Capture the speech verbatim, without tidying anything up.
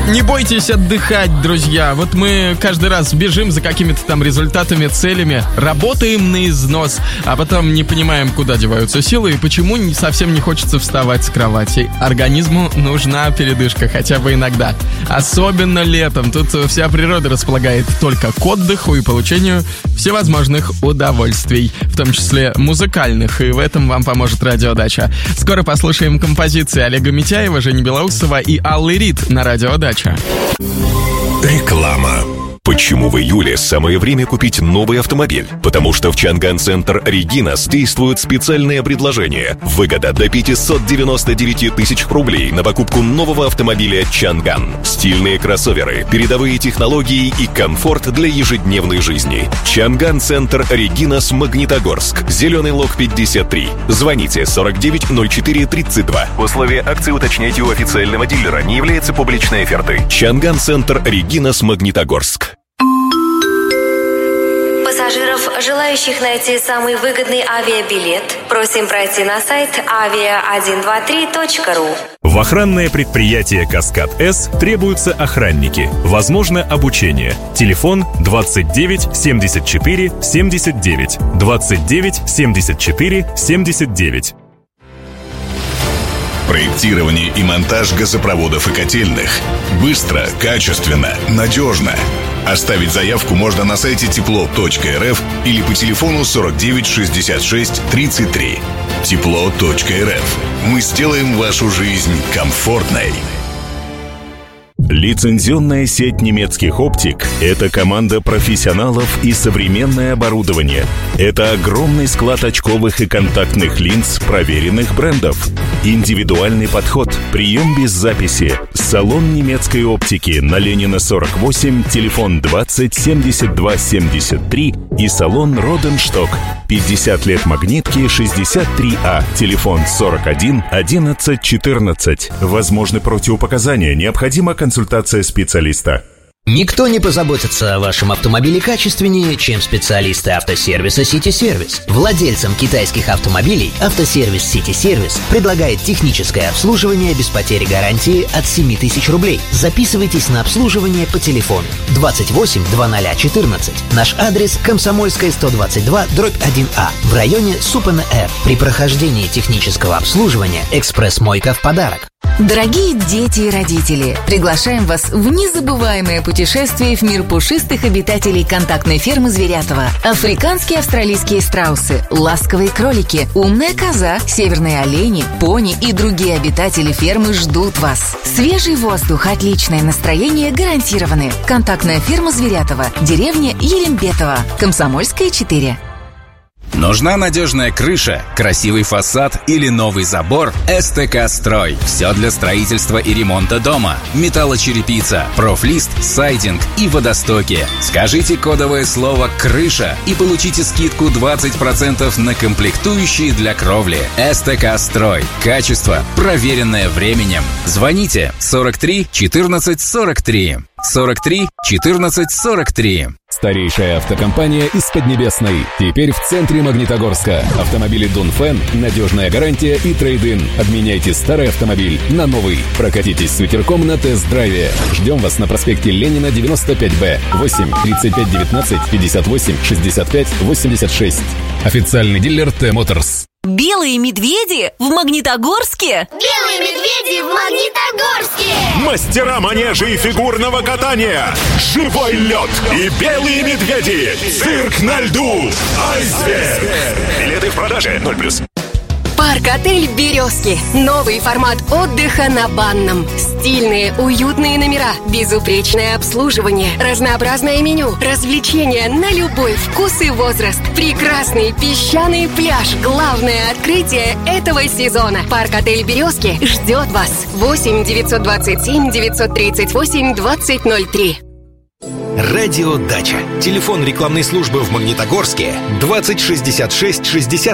Не бойтесь отдыхать, друзья. Вот мы каждый раз бежим за какими-то там результатами, целями, работаем на износ, а потом не понимаем, куда деваются силы и почему не, совсем не хочется вставать с кровати. Организму нужна передышка, хотя бы иногда. Особенно летом. Тут вся природа располагает только к отдыху и получению всевозможных удовольствий, в том числе музыкальных, и в этом вам поможет Радиодача. Скоро послушаем композиции Олега Митяева, Жени Белоусова и Аллы Рид на Радиодача. Реклама. Почему в июле самое время купить новый автомобиль? Потому что в Чанган Центр Регинас действует специальное предложение. Выгода до пятьсот девяносто девять тысяч рублей на покупку нового автомобиля Чанган. Стильные кроссоверы, передовые технологии и комфорт для ежедневной жизни. Чанган Центр Регинас, Магнитогорск. Зеленый лог пятьдесят три. Звоните сорок девять ноль четыре тридцать два. Условия акции уточняйте у официального дилера. Не является публичной офертой. Чанган Центр Регинас, Магнитогорск. Пассажиров, желающих найти самый выгодный авиабилет, просим пройти на сайт авиа сто двадцать три точка ру. В охранное предприятие «Каскад-С» требуются охранники. Возможно обучение. Телефон двадцать девять семьдесят четыре семьдесят девять. двадцать девять семьдесят четыре семьдесят девять. Проектирование и монтаж газопроводов и котельных. Быстро, качественно, надежно. Оставить заявку можно на сайте тепло точка эр эф или по телефону сорок девять шестьдесят шесть тридцать три. тепло точка эр эф. Мы сделаем вашу жизнь комфортной. Лицензионная сеть немецких оптик – это команда профессионалов и современное оборудование. Это огромный склад очковых и контактных линз проверенных брендов. Индивидуальный подход, прием без записи. Салон немецкой оптики на Ленина сорок восемь, телефон двадцать семьдесят два семьдесят три и салон Роденшток. пятьдесят лет магнитки, шестьдесят три А, телефон сорок один одиннадцать четырнадцать. Возможны противопоказания, необходима консультация специалиста. Никто не позаботится о вашем автомобиле качественнее, чем специалисты автосервиса City Service. Владельцам китайских автомобилей автосервис City Service предлагает техническое обслуживание без потери гарантии от семь тысяч рублей. Записывайтесь на обслуживание по телефону двадцать восемь двадцать четырнадцать. Наш адрес Комсомольская сто двадцать два, дробь один А в районе Супана-Р. При прохождении технического обслуживания экспресс-мойка в подарок. Дорогие дети и родители, приглашаем вас в незабываемое путешествие в мир пушистых обитателей контактной фермы Зверятова. Африканские австралийские страусы, ласковые кролики, умная коза, северные олени, пони и другие обитатели фермы ждут вас. Свежий воздух, отличное настроение гарантированы. Контактная ферма Зверятова, деревня Ерембетова, Комсомольская, четыре. Нужна надежная крыша, красивый фасад или новый забор? СТК Строй. Все для строительства и ремонта дома. Металлочерепица, профлист, сайдинг и водостоки. Скажите кодовое слово «крыша» и получите скидку двадцать процентов на комплектующие для кровли. СТК Строй. Качество, проверенное временем. Звоните сорок три четырнадцать сорок три. сорок три четырнадцать сорок три. Старейшая автокомпания из Поднебесной. Теперь в центре Магнитогорска. Автомобили Дунфен, надежная гарантия и трейд-ин. Обменяйте старый автомобиль на новый. Прокатитесь с ветерком на тест-драйве. Ждем вас на проспекте Ленина, девяносто пять Б. восемь тридцать пять девятнадцать пятьдесят восемь шестьдесят пять восемьдесят шесть. Официальный дилер Т-Моторс. Белые медведи в Магнитогорске? Белые медведи в Магнитогорске! Мастера манежа и фигурного катания, живой лед и белые медведи. Цирк на льду. Айсберг. Билеты в продаже. ноль плюс. Парк-отель «Березки». Новый формат отдыха на Банном. Стильные, уютные номера, безупречное обслуживание, разнообразное меню, развлечения на любой вкус и возраст. Прекрасный песчаный пляж. Главное открытие этого сезона. Парк-отель «Березки» ждет вас. восемь девятьсот двадцать семь девятьсот тридцать восемь двадцать ноль три. Радиодача. Телефон рекламной службы в Магнитогорске двадцать шестьдесят шесть шестьдесят